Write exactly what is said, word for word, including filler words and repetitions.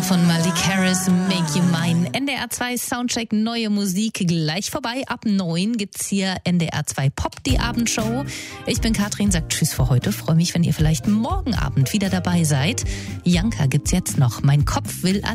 von Malik Harris, Make You Mine. N D R zwei Soundcheck, neue Musik gleich vorbei. Ab neun gibt's hier N D R zwei Pop, die Abendshow. Ich bin Katrin, sagt Tschüss für heute. Freue mich, wenn ihr vielleicht morgen Abend wieder dabei seid. Janka gibt's jetzt noch. Mein Kopf will